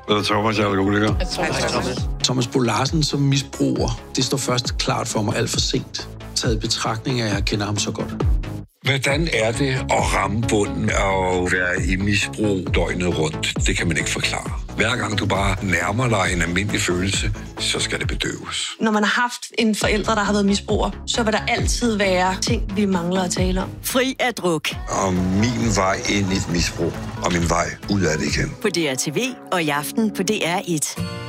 Eller Thomas, jeg er alkoholiker. Thomas Bo Larsen som misbruger, det står først klart for mig alt for sent. Taget i betragtning af, at jeg kender ham så godt. Hvordan er det at ramme bunden og være i misbrug døgnet rundt? Det kan man ikke forklare. Hver gang du bare nærmer dig en almindelig følelse, så skal det bedøves. Når man har haft en forælder, der har været misbruger, så vil der altid være ting, vi mangler at tale om. Fri af druk. Og min vej ind i et misbrug, og min vej ud af det igen. På DRTV og i aften på DR1.